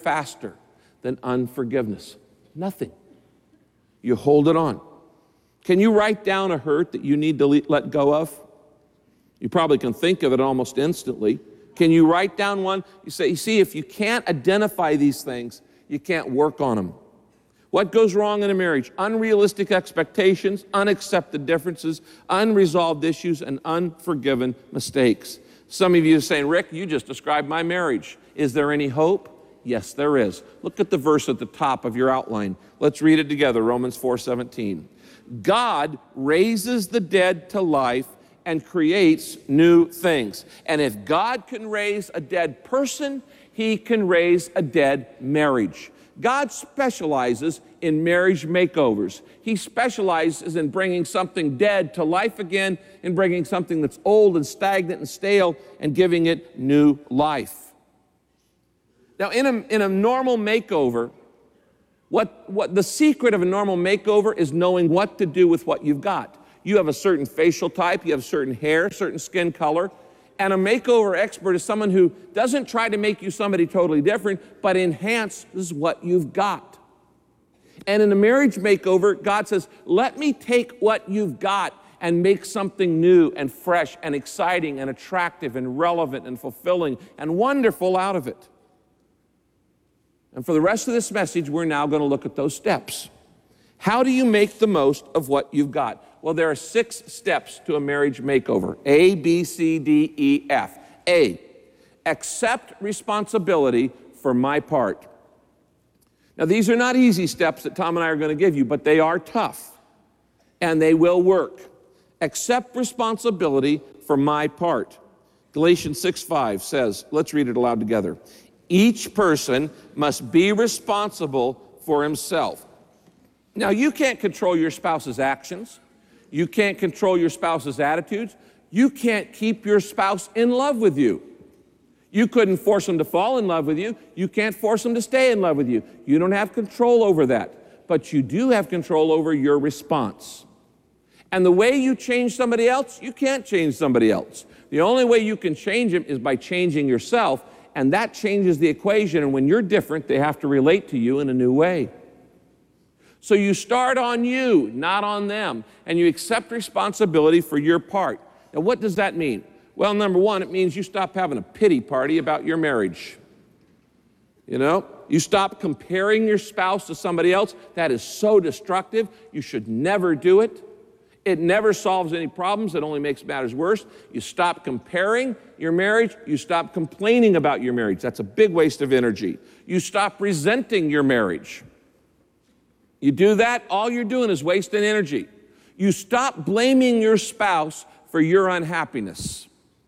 faster than unforgiveness? Nothing. You hold it on. Can you write down a hurt that you need to let go of? You probably can think of it almost instantly. Can you write down one? You say, you see, if you can't identify these things, you can't work on them. What goes wrong in a marriage? Unrealistic expectations, unaccepted differences, unresolved issues, and unforgiven mistakes. Some of you are saying, Rick, you just described my marriage. Is there any hope? Yes, there is. Look at the verse at the top of your outline. Let's read it together, Romans 4:17. God raises the dead to life and creates new things. And if God can raise a dead person, he can raise a dead marriage. God specializes in marriage makeovers. He specializes in bringing something dead to life again and bringing something that's old and stagnant and stale and giving it new life. Now, in a normal makeover, what the secret of a normal makeover is knowing what to do with what you've got. You have a certain facial type, you have certain hair, certain skin color, and a makeover expert is someone who doesn't try to make you somebody totally different, but enhances what you've got. And in a marriage makeover, God says, let me take what you've got and make something new and fresh and exciting and attractive and relevant and fulfilling and wonderful out of it. And for the rest of this message, we're now going to look at those steps. How do you make the most of what you've got? Well, there are 6 steps to a marriage makeover. A, B, C, D, E, F. A, accept responsibility for my part. Now, these are not easy steps that Tom and I are going to give you, but they are tough, and they will work. Accept responsibility for my part. Galatians 6:5 says, let's read it aloud together. Each person must be responsible for himself. Now, you can't control your spouse's actions. You can't control your spouse's attitudes. You can't keep your spouse in love with you. You couldn't force them to fall in love with you. You can't force them to stay in love with you. You don't have control over that. But you do have control over your response. And the way you change somebody else, you can't change somebody else. The only way you can change them is by changing yourself, and that changes the equation. And when you're different, they have to relate to you in a new way. So you start on you, not on them, and you accept responsibility for your part. Now, what does that mean? Well, number one, it means you stop having a pity party about your marriage. You know, you stop comparing your spouse to somebody else. That is so destructive. You should never do it. It never solves any problems. It only makes matters worse. You stop comparing your marriage. You stop complaining about your marriage. That's a big waste of energy. You stop resenting your marriage. You do that, all you're doing is wasting energy. You stop blaming your spouse for your unhappiness.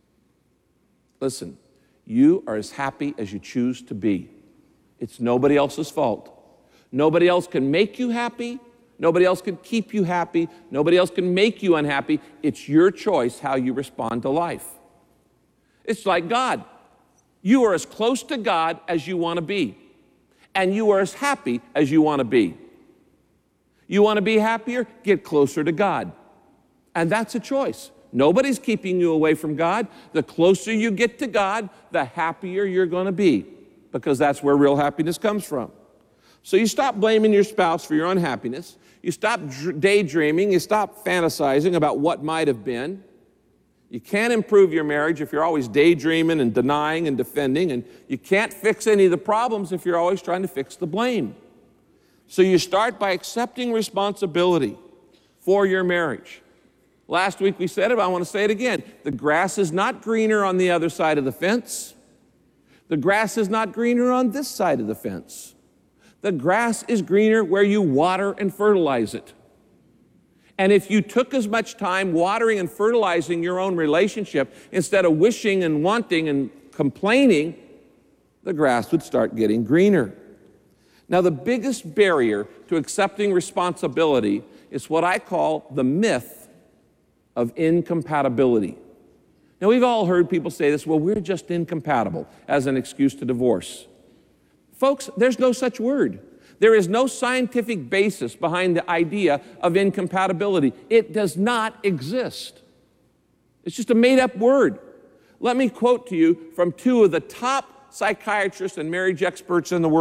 Listen, you are as happy as you choose to be. It's nobody else's fault. Nobody else can make you happy. Nobody else can keep you happy. Nobody else can make you unhappy. It's your choice how you respond to life. It's like God. You are as close to God as you want to be, and you are as happy as you want to be. You want to be happier? Get closer to God. And that's a choice. Nobody's keeping you away from God. The closer you get to God, the happier you're going to be, because that's where real happiness comes from. So you stop blaming your spouse for your unhappiness. You stop daydreaming. You stop fantasizing about what might have been. You can't improve your marriage if you're always daydreaming and denying and defending, and you can't fix any of the problems if you're always trying to fix the blame. So you start by accepting responsibility for your marriage. Last week we said it, but I want to say it again. The grass is not greener on the other side of the fence. The grass is not greener on this side of the fence. The grass is greener where you water and fertilize it. And if you took as much time watering and fertilizing your own relationship instead of wishing and wanting and complaining, the grass would start getting greener. Now, the biggest barrier to accepting responsibility is what I call the myth of incompatibility. Now, we've all heard people say this, well, we're just incompatible, as an excuse to divorce. Folks, there's no such word. There is no scientific basis behind the idea of incompatibility. It does not exist. It's just a made-up word. Let me quote to you from 2 of the top psychiatrists and marriage experts in the world.